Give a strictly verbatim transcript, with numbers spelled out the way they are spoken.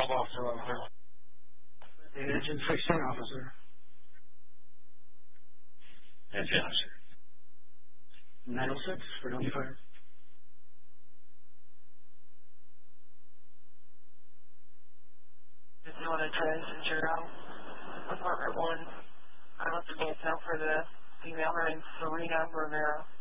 officer, officer. The engine sixteen, officer. Engine officer. nine oh six for notifier. If you want to transit zero, apartment one, I left the voice out for the female. Her name's Serena Rivera.